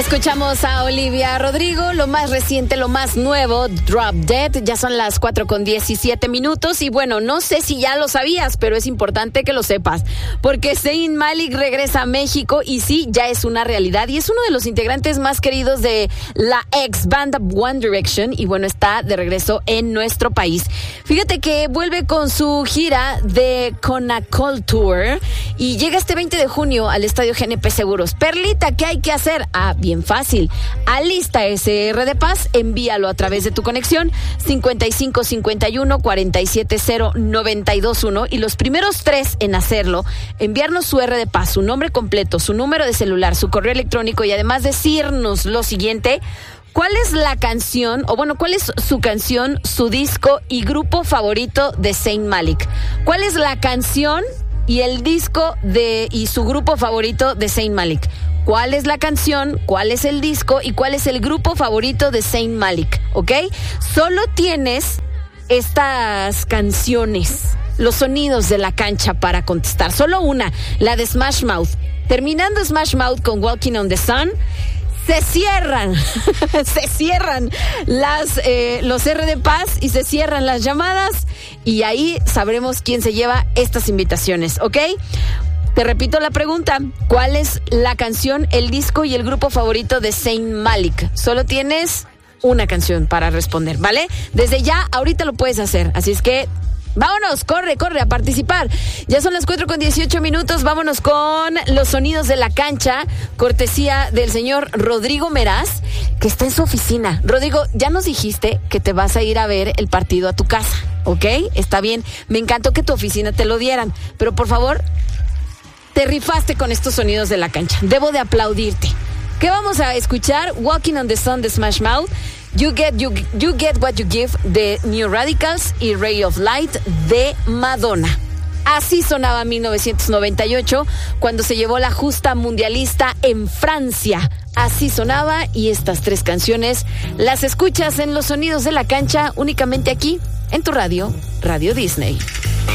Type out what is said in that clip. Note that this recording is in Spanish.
Escuchamos a Olivia Rodrigo, lo más reciente, lo más nuevo, Drop Dead. Ya son las 4:17 y bueno, no sé si ya lo sabías, pero es importante que lo sepas, porque Zayn Malik regresa a México y sí, ya es una realidad y es uno de los integrantes más queridos de la ex banda One Direction y bueno, está de regreso en nuestro país. Fíjate que vuelve con su gira de Conacol Tour y llega este 20 de junio al Estadio GNP Seguros. Perlita, ¿qué hay que hacer? Bien fácil. Alista SR de Paz, envíalo a través de tu conexión 5551-470-921 y los primeros 3 en hacerlo, enviarnos su R de Paz, su nombre completo, su número de celular, su correo electrónico y además decirnos lo siguiente: ¿cuál es la canción, o bueno, cuál es su canción, su disco y grupo favorito de Zayn Malik? ¿Cuál es la canción y el disco y su grupo favorito de Zayn Malik? ¿Cuál es la canción, cuál es el disco y cuál es el grupo favorito de Zayn Malik? ¿Ok? Solo tienes estas canciones, los sonidos de la cancha para contestar. Solo una, la de Smash Mouth. Terminando Smash Mouth con Walking on the Sun, se cierran los R de Paz y se cierran las llamadas y ahí sabremos quién se lleva estas invitaciones, ¿ok? Te repito la pregunta: ¿cuál es la canción, el disco y el grupo favorito de Zayn Malik? Solo tienes una canción para responder, ¿vale? Desde ya, ahorita lo puedes hacer, así es que vámonos, corre a participar. Ya son las 4:18, vámonos con los sonidos de la cancha, cortesía del señor Rodrigo Meraz, que está en su oficina. Rodrigo, ya nos dijiste que te vas a ir a ver el partido a tu casa, ¿ok? Está bien, me encantó que tu oficina te lo dieran, pero por favor, te rifaste con estos sonidos de la cancha. Debo de aplaudirte. ¿Qué vamos a escuchar? Walking on the Sun de Smash Mouth, You Get What You Give de New Radicals y Ray of Light de Madonna. Así sonaba 1998 cuando se llevó la justa mundialista en Francia. Así sonaba y estas 3 canciones las escuchas en los sonidos de la cancha únicamente aquí en tu radio, Radio Disney.